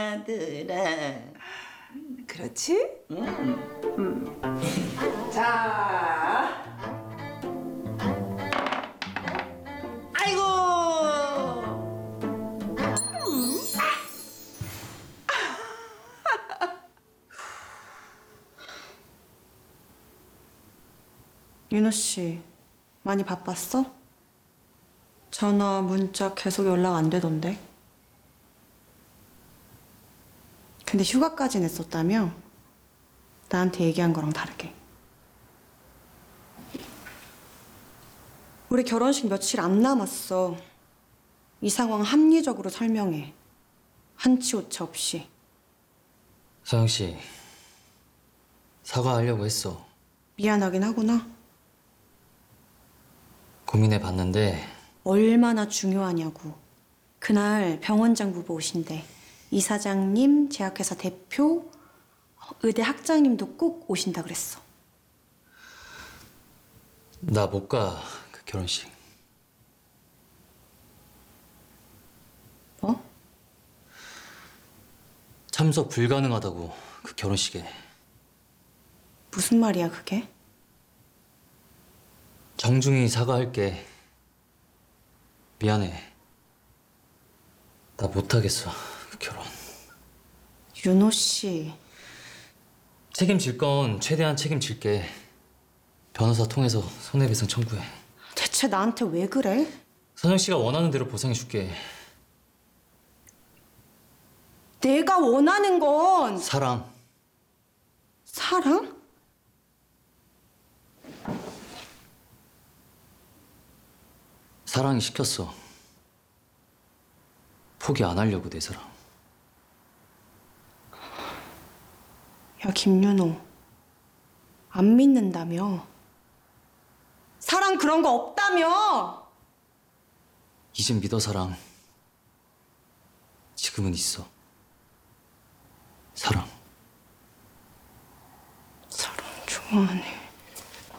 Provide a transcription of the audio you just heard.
아들아. 그렇지? 자, 아이고. 윤호 씨, 많이 바빴어? 전화, 문자 계속 연락 안 되던데. 근데 휴가까지 냈었다며? 나한테 얘기한 거랑 다르게. 우리 결혼식 며칠 안 남았어. 이 상황 합리적으로 설명해. 한치 오차 없이. 서영 씨, 사과하려고 했어. 미안하긴 하구나. 고민해 봤는데 얼마나 중요하냐고. 그날 병원장 부부 오신대. 이사장님, 제약회사 대표, 의대 학장님도 꼭 오신다 그랬어. 나 못 가, 그 결혼식. 뭐? 참석 불가능하다고, 그 결혼식에. 무슨 말이야 그게? 정중히 사과할게. 미안해. 나 못하겠어, 그 결혼. 윤호 씨. 책임질 건 최대한 책임질게. 변호사 통해서 손해배상 청구해. 대체 나한테 왜 그래? 선영 씨가 원하는 대로 보상해줄게. 내가 원하는 건 사랑. 사랑? 사랑이 시켰어. 포기 안 하려고, 내 사랑. 야 김윤호, 안 믿는다며? 사랑 그런 거 없다며? 이젠 믿어, 사랑. 지금은 있어. 사랑. 사랑 좋아하네.